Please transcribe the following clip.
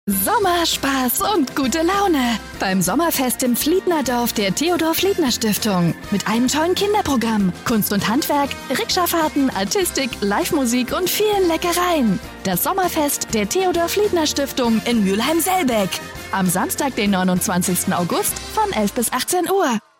Sommer, Spaß und gute Laune beim Sommerfest im Fliednerdorf der Theodor-Fliedner-Stiftung. Mit einem tollen Kinderprogramm, Kunst und Handwerk, Rikscha-Fahrten, Artistik, Live-Musik und vielen Leckereien. Das Sommerfest der Theodor-Fliedner-Stiftung in Mülheim-Selbeck. Am Samstag, den 29. August von 11 bis 18 Uhr.